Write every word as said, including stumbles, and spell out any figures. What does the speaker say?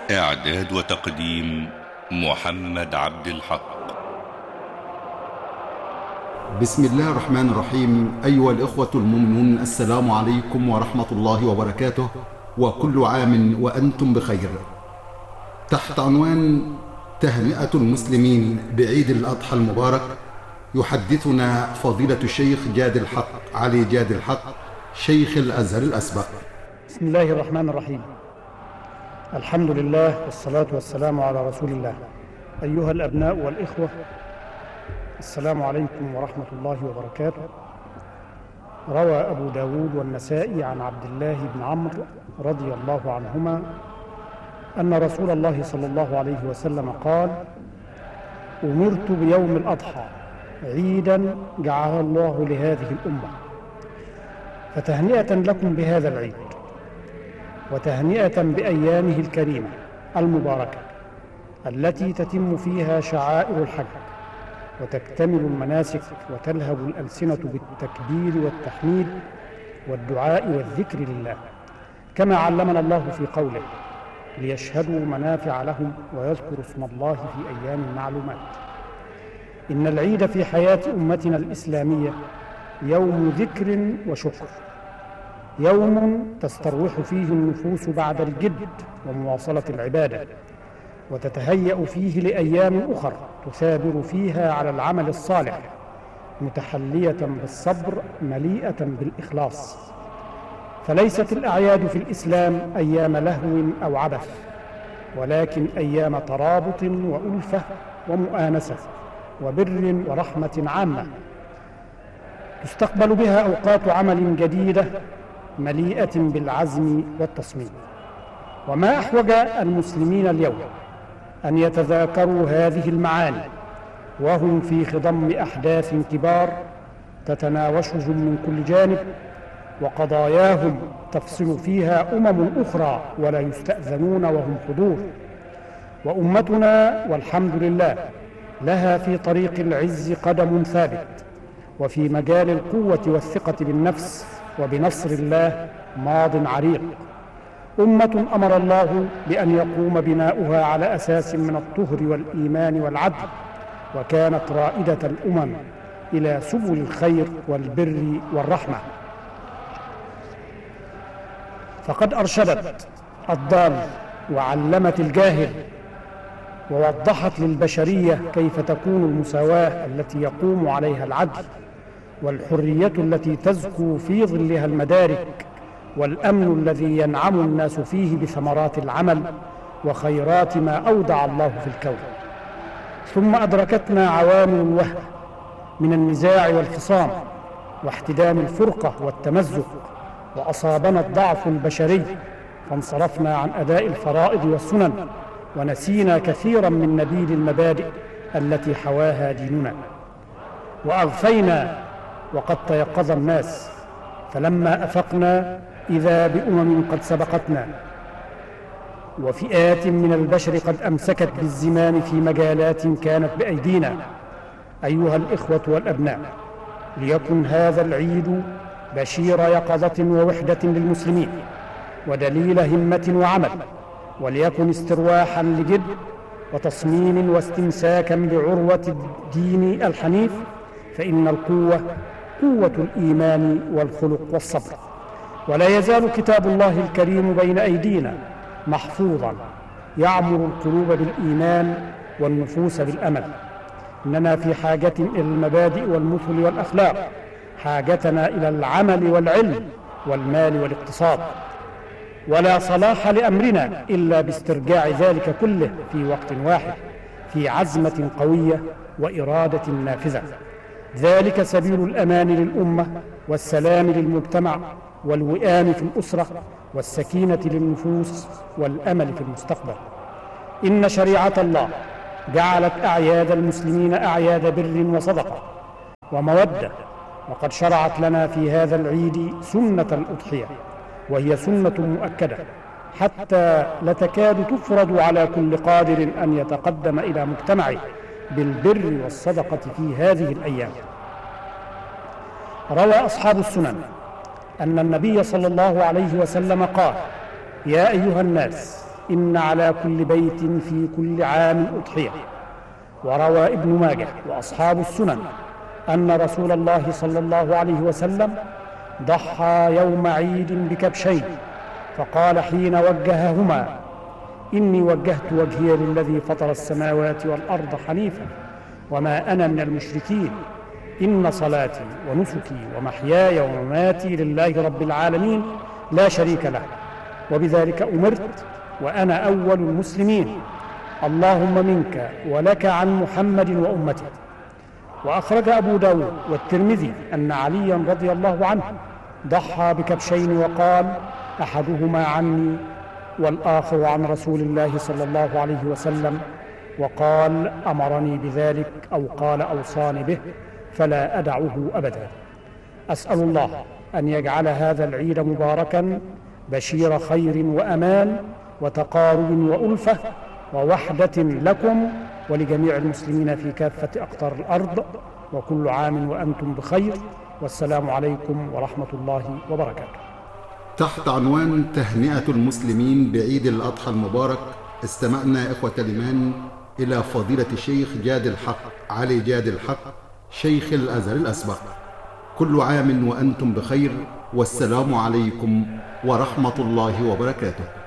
إعداد وتقديم محمد عبد الحق. بسم الله الرحمن الرحيم. أيها الإخوة المؤمنون، السلام عليكم ورحمة الله وبركاته، وكل عام وأنتم بخير. تحت عنوان تهنئة المسلمين بعيد الأضحى المبارك، يحدثنا فضيلة الشيخ جاد الحق علي جاد الحق، شيخ الأزهر الأسبق. بسم الله الرحمن الرحيم. الحمد لله والصلاة والسلام على رسول الله. أيها الأبناء والإخوة، السلام عليكم ورحمة الله وبركاته. روى أبو داود والنسائي عن عبد الله بن عمرو رضي الله عنهما أن رسول الله صلى الله عليه وسلم قال: أمرت بيوم الأضحى عيدا جعله الله لهذه الأمة، فتهنئة لكم بهذا العيد، وتهنئة بأيامه الكريمة المباركة التي تتم فيها شعائر الحج، وتكتمل المناسك، وتلهب الألسنة بالتكبير والتحميد والدعاء والذكر لله، كما علمنا الله في قوله: ليشهدوا منافع لهم ويذكروا اسم الله في أيام معلومات. إن العيد في حياة أمتنا الإسلامية يوم ذكر وشكر، يوم تستروح فيه النفوس بعد الجد ومواصلة العبادة، وتتهيأ فيه لأيام أخر تثابر فيها على العمل الصالح، متحلية بالصبر مليئة بالإخلاص. فليست الأعياد في الإسلام أيام لهو أو عبث، ولكن أيام ترابط وألفة ومؤانسة وبر ورحمة عامة، تستقبل بها أوقات عمل جديدة مليئة بالعزم والتصميم. وما أحوج المسلمين اليوم أن يتذاكروا هذه المعاني وهم في خضم أحداث كبار تتناوشهم من كل جانب، وقضاياهم تفصل فيها أمم أخرى ولا يستأذنون وهم حضور. وأمتنا والحمد لله لها في طريق العز قدم ثابت، وفي مجال القوة والثقة بالنفس وبنصر الله ماض عريق. أمة أمر الله بأن يقوم بناؤها على أساس من الطهر والإيمان والعدل، وكانت رائدة الأمم إلى سبل الخير والبر والرحمة. فقد أرشدت الضال وعلمت الجاهل، ووضحت للبشرية كيف تكون المساواة التي يقوم عليها العدل، والحرية التي تزكو في ظلها المدارك، والأمن الذي ينعم الناس فيه بثمرات العمل وخيرات ما أودع الله في الكون. ثم أدركتنا عوامل الوهن من النزاع والخصام واحتدام الفرقة والتمزق، وأصابنا الضعف البشري، فانصرفنا عن أداء الفرائض والسنن، ونسينا كثيرا من نبيل المبادئ التي حواها ديننا، وأغفينا وقد تيقظ الناس، فلما أفقنا إذا بأمم قد سبقتنا، وفئات من البشر قد أمسكت بالزمام في مجالات كانت بأيدينا. أيها الإخوة والأبناء، ليكن هذا العيد بشير يقظة ووحدة للمسلمين، ودليل همة وعمل، وليكن استرواحا لجد وتصميم واستمساكا بعروة الدين الحنيف، فإن القوة قوة الإيمان والخلق والصبر. ولا يزال كتاب الله الكريم بين أيدينا محفوظا يعمر القلوب بالإيمان والنفوس بالأمل. إننا في حاجة إلى المبادئ والمثل والأخلاق، حاجتنا إلى العمل والعلم والمال والاقتصاد، ولا صلاح لأمرنا إلا باسترجاع ذلك كله في وقت واحد، في عزمة قوية وإرادة نافذة. ذلك سبيل الأمان للأمة، والسلام للمجتمع، والوئام في الأسرة، والسكينة للنفوس، والأمل في المستقبل. إن شريعة الله جعلت أعياد المسلمين أعياد بر وصدقة ومودة، وقد شرعت لنا في هذا العيد سنة الأضحية، وهي سنة مؤكدة حتى لتكاد تفرض على كل قادر أن يتقدم إلى مجتمعه بالبر والصدقة في هذه الأيام. روى أصحاب السنن أن النبي صلى الله عليه وسلم قال: يا أيها الناس، إن على كل بيت في كل عام أضحية. وروى ابن ماجه وأصحاب السنن أن رسول الله صلى الله عليه وسلم ضحى يوم عيد بكبشين، فقال حين وجههما: إني وجهت وجهي للذي فطر السماوات والأرض حنيفا وما أنا من المشركين، إن صلاتي ونسكي ومحياي ومماتي لله رب العالمين لا شريك له، وبذلك أمرت وأنا أول المسلمين، اللهم منك ولك عن محمد وأمته. وأخرج أبو داود والترمذي أن عليا رضي الله عنه ضحى بكبشين وقال: أحدهما عني والآخر عن رسول الله صلى الله عليه وسلم، وقال: أمرني بذلك أو قال أوصاني به فلا أدعه أبدا. أسأل الله أن يجعل هذا العيد مباركا بشير خير وأمان وتقارب وألفة ووحدة لكم ولجميع المسلمين في كافة أقطار الأرض، وكل عام وأنتم بخير، والسلام عليكم ورحمة الله وبركاته. تحت عنوان تهنئة المسلمين بعيد الأضحى المبارك، استمعنا إخوة الإيمان إلى فضيلة الشيخ جاد الحق علي جاد الحق شيخ الأزهر الأسبق. كل عام وأنتم بخير، والسلام عليكم ورحمة الله وبركاته.